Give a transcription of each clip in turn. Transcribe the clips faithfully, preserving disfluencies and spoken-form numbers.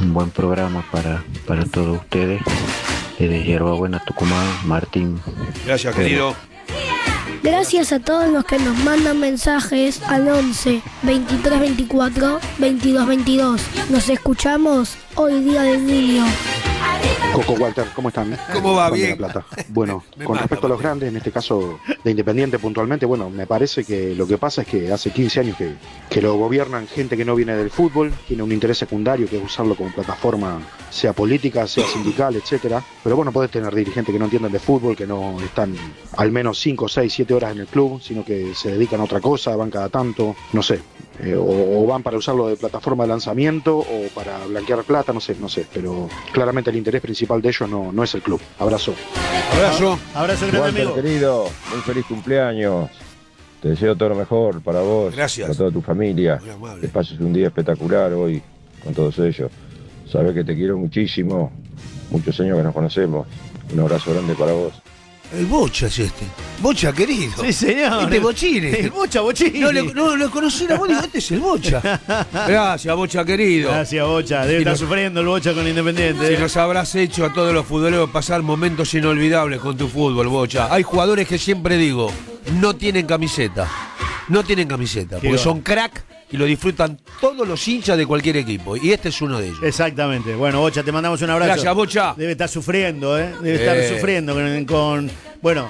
un buen programa para, para todos ustedes. Desde Hierbabuena, Tucumán, Martín. Gracias, querido. Gracias a todos los que nos mandan mensajes al once, veintitrés veinticuatro, veintidós veintidós. Nos escuchamos hoy día del niño. Coco, Walter, ¿cómo están? ¿Cómo va? Juan de Bien. La Plata. Bueno, Me con mata, respecto a los Walter. grandes, en este caso de Independiente puntualmente, bueno, me parece que lo que pasa es que hace quince años que, que lo gobiernan gente que no viene del fútbol, tiene un interés secundario que es usarlo como plataforma, sea política, sea sindical, etcétera. Pero bueno, podés tener dirigentes que no entienden de fútbol, que no están al menos cinco, seis, siete horas en el club, sino que se dedican a otra cosa, van cada tanto, no sé. Eh, o, o van para usarlo de plataforma de lanzamiento o para blanquear plata, no sé, no sé. Pero claramente el interés principal de ellos no, no es el club. Abrazo. Abrazo. Abrazo grande, Walter, amigo. querido, muy feliz cumpleaños. Te deseo todo lo mejor para vos, Gracias. para toda tu familia. Muy amable. Que pases un día espectacular hoy con todos ellos. Sabés que te quiero muchísimo. Muchos años que nos conocemos. Un abrazo grande para vos. El Bocha es este. Bocha, querido. Sí, señor. Este Bochini. El Bocha, Bochini. No, le- no lo conocí la voz, digo, este es el Bocha. Gracias, Bocha, querido. Gracias, Bocha. Debe Y estar nos- sufriendo el Bocha con Independiente. Si nos habrás hecho a todos los futboleros pasar momentos inolvidables con tu fútbol, Bocha. Hay jugadores que siempre digo, no tienen camiseta. No tienen camiseta, Qué porque va. son crack y lo disfrutan todos los hinchas de cualquier equipo. Y este es uno de ellos. Exactamente. Bueno, Bocha, te mandamos un abrazo. Gracias, Bocha. Debe estar sufriendo, ¿eh? Debe estar Eh. sufriendo con... con- bueno,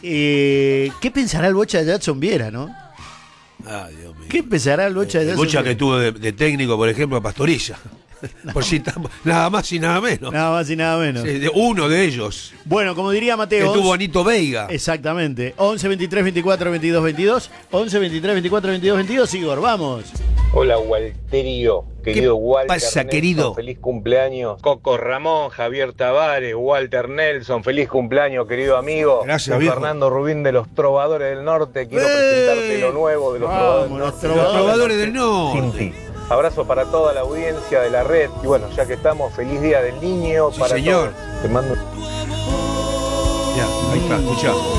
eh, ¿qué pensará el Bocha de Jackson Viera, no? Ay, Dios mío. ¿Qué pensará el Bocha de El Jackson Bocha que Viera? tuvo de, de técnico, por ejemplo, a Pastorilla. Por si tam- nada más y nada menos. Nada más y nada menos. Sí, de uno de ellos. Bueno, como diría Que Mateo... tuvo Anito Veiga. Exactamente. once, veintitrés, veinticuatro, veintidós, veintidós. once, veintitrés, veinticuatro, veintidós, veintidós. Igor, vamos. Hola, Walterio, querido Walter pasa, Nelson, querido? feliz cumpleaños. Coco Ramón, Javier Tavares, Walter Nelson, feliz cumpleaños, querido amigo. Gracias, Soy viejo. Fernando Rubín de los Trovadores del Norte, quiero ¡Eh! presentarte lo nuevo de los Vamos, Trovadores del los Norte. Los probadores del norte. Tinti. Abrazo para toda la audiencia de la red. Y bueno, ya que estamos, feliz día del niño Sí, para señor. todos. Te mando Ya, ahí está, escuchá.